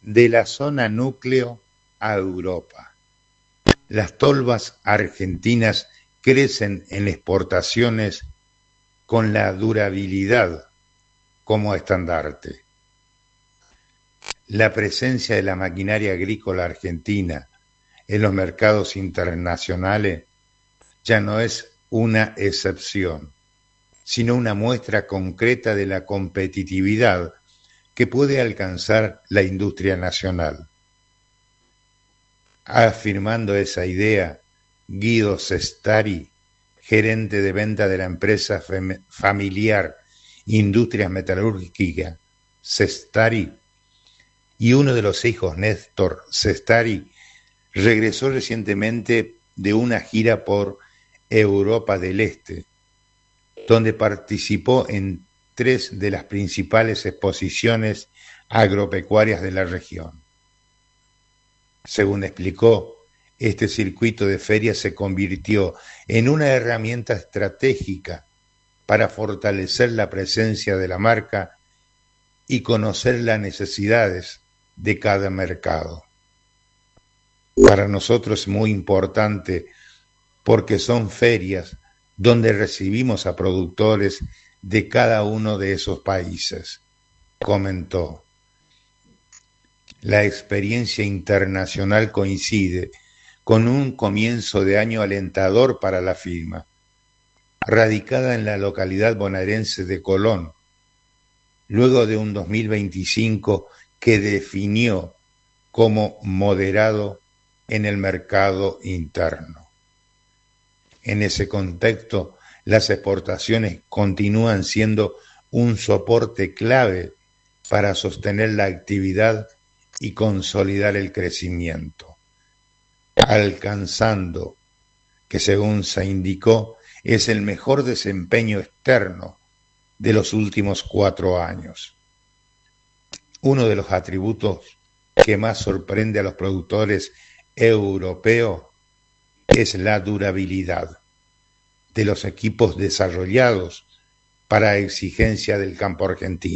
de la zona núcleo a Europa. Las tolvas argentinas crecen en exportaciones con la durabilidad como estandarte. La presencia de la maquinaria agrícola argentina en los mercados internacionales ya no es una excepción, sino una muestra concreta de la competitividad que puede alcanzar la industria nacional. Afirmando esa idea, Guido Cestari, gerente de venta de la empresa familiar Industrias Metalúrgicas Cestari, y uno de los hijos, Néstor Cestari, regresó recientemente de una gira por Europa del Este, donde participó en 3 de las principales exposiciones agropecuarias de la región. Según explicó, este circuito de ferias se convirtió en una herramienta estratégica para fortalecer la presencia de la marca y conocer las necesidades de cada mercado. Para nosotros es muy importante porque son ferias donde recibimos a productores de cada uno de esos países, comentó. La experiencia internacional coincide con un comienzo de año alentador para la firma, radicada en la localidad bonaerense de Colón, luego de un 2025 que definió como moderado en el mercado interno. En ese contexto, las exportaciones continúan siendo un soporte clave para sostener la actividad y consolidar el crecimiento, alcanzando, que según se indicó, es el mejor desempeño externo de los últimos 4 años. Uno de los atributos que más sorprende a los productores europeos es la durabilidad de los equipos desarrollados para exigencia del campo argentino.